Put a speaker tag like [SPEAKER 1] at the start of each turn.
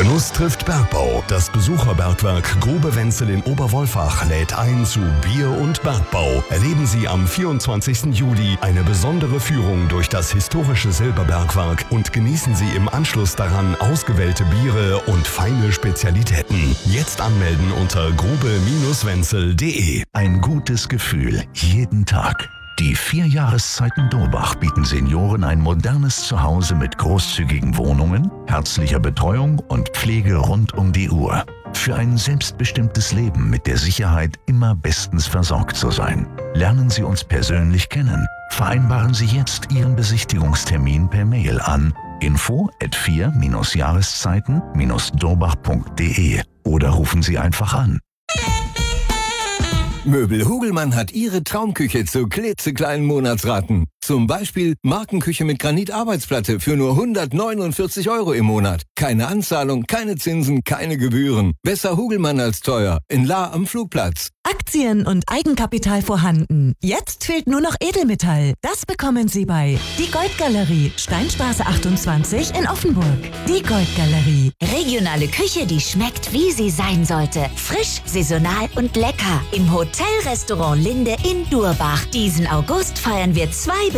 [SPEAKER 1] Genuss trifft Bergbau. Das Besucherbergwerk Grube-Wenzel in Oberwolfach lädt ein zu Bier und Bergbau. Erleben Sie am 24. Juli eine besondere Führung durch das historische Silberbergwerk und genießen Sie im Anschluss daran ausgewählte Biere und feine Spezialitäten. Jetzt anmelden unter grube-wenzel.de.
[SPEAKER 2] Ein gutes Gefühl jeden Tag. Die 4 Jahreszeiten Durbach bieten Senioren ein modernes Zuhause mit großzügigen Wohnungen, herzlicher Betreuung und Pflege rund um die Uhr. Für ein selbstbestimmtes Leben mit der Sicherheit, immer bestens versorgt zu sein. Lernen Sie uns persönlich kennen. Vereinbaren Sie jetzt Ihren Besichtigungstermin per Mail an info@4-jahreszeiten-durbach.de oder rufen Sie einfach an.
[SPEAKER 3] Möbel Hugelmann hat Ihre Traumküche zu klitzekleinen Monatsraten. Zum Beispiel Markenküche mit Granitarbeitsplatte für nur 149 € im Monat. Keine Anzahlung, keine Zinsen, keine Gebühren. Besser Hugelmann als teuer. In Lahr am Flugplatz.
[SPEAKER 4] Aktien und Eigenkapital vorhanden. Jetzt fehlt nur noch Edelmetall. Das bekommen Sie bei Die Goldgalerie, Steinstraße 28 in Offenburg. Die Goldgalerie.
[SPEAKER 5] Regionale Küche, die schmeckt, wie sie sein sollte. Frisch, saisonal und lecker. Im Hotelrestaurant Linde in Durbach. Diesen August feiern wir 2